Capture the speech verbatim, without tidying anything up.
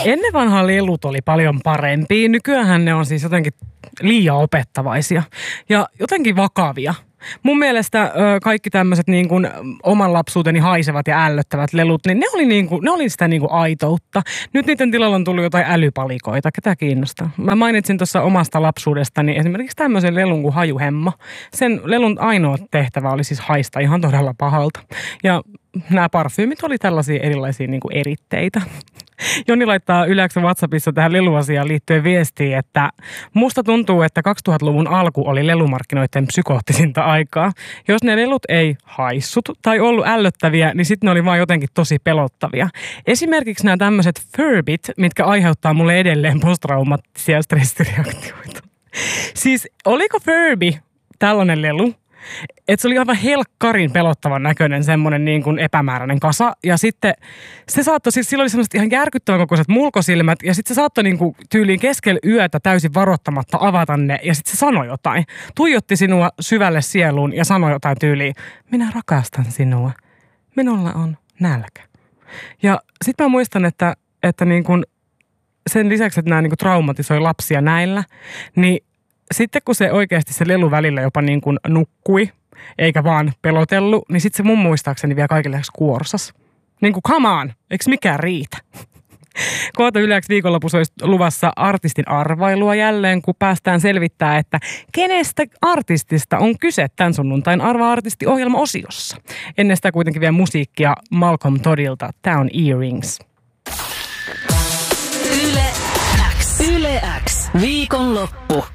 Ennen vanhaa lelut oli paljon parempia. Nykyään ne on siis jotenkin liian opettavaisia ja jotenkin vakavia. Mun mielestä ö, kaikki tämmöiset niin kuin oman lapsuuteni haisevat ja ällöttävät lelut, niin ne oli, niin kuin, ne oli sitä niin kuin aitoutta. Nyt niiden tilalla on tullut jotain älypalikoita. Ketä kiinnostaa? Mä mainitsin tuossa omasta lapsuudestani esimerkiksi tämmöisen lelun kuin hajuhemma. Sen lelun ainoa tehtävä oli siis haista ihan todella pahalta. Ja nämä parfyymit oli tällaisia erilaisia niin kuin eritteitä. Joni laittaa Yleensä WhatsAppissa tähän leluasiaan liittyen viestiä, että musta tuntuu, että kaksituhattaluvun alku oli lelumarkkinoiden psykoottisinta aikaa. Jos ne lelut ei haissut tai ollut ällöttäviä, niin sitten ne oli vaan jotenkin tosi pelottavia. Esimerkiksi nämä tämmöiset Furbit, mitkä aiheuttaa mulle edelleen posttraumaattisia stressireaktioita. Siis oliko Furby tällainen lelu? Että se oli aivan helkkarin pelottavan näköinen semmoinen niin kuin epämääräinen kasa. Ja sitten se saattoi, siis sillä oli semmoiset ihan järkyttävän kokoiset mulkosilmät. Ja sitten se saattoi niin kuin tyyliin keskellä yötä täysin varoittamatta avata ne. Ja sitten se sanoi jotain. Tuijotti sinua syvälle sieluun ja sanoi jotain tyyliin. Minä rakastan sinua. Minulla on nälkä. Ja sitten mä muistan, että, että niin kuin sen lisäksi, että nämä niin kuin traumatisoi lapsia näillä, niin sitten kun se oikeasti se lelu välillä jopa niin kuin nukkui, eikä vaan pelotellut, niin sitten se mun muistaakseni vielä kaikille kuorsas. Niin kuin come on, eikö mikään riitä? Kohta Yleensä viikonlopussa olisi luvassa artistin arvailua jälleen, kun päästään selvittää, että kenestä artistista on kyse tämän sunnuntain Arva-artisti-ohjelma-osiossa. Ennen sitä kuitenkin vielä musiikkia Malcolm Toddilta. Tämä on Earrings. Yle X. Yle X. Viikonloppu.